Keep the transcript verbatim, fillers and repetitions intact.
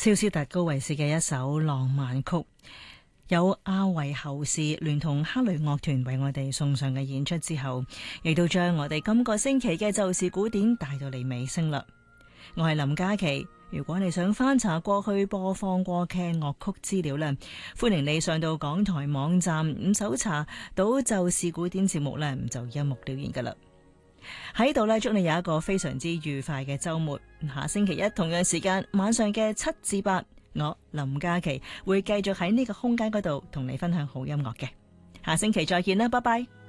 蕭斯特高維斯嘅一首浪漫曲，有阿維侯士聯同哈雷樂團為我哋送上嘅演出之後，亦都將我哋今個星期嘅就是古典帶到嚟尾聲啦。我係林嘉琪，如果你想翻查過去播放過嘅樂曲資料咧，歡迎你上到港台網站咁搜查到就是古典節目咧，就一目了然噶啦。喺度咧，祝你有一個非常之愉快嘅周末。下星期一同樣時間晚上嘅七至八，我林嘉琪會繼續喺呢個空間嗰度同你分享好音樂嘅。下星期再見啦，拜拜。